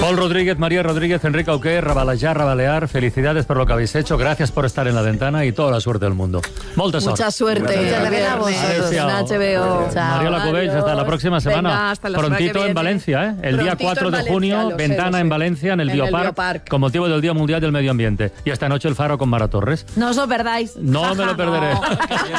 Paul Rodríguez, María Rodríguez, Enrique Auqué, Rabalear, felicidades por lo que habéis hecho, gracias por estar en la ventana y toda la suerte del mundo. Mucha suerte. Muchas gracias a vosotros. En HBO. Mariola Cubells, hasta la próxima semana. Venga, hasta la semana que Prontito en viene. Valencia, ¿eh? El día Prontito 4 en de Valencia, junio, lo sé, ventana lo sé. en Valencia, en el Biopark, Biopark. con motivo del Día Mundial del Medio Ambiente. Y esta noche el Faro con Mara Torres. No os lo perdáis. No me lo perderé.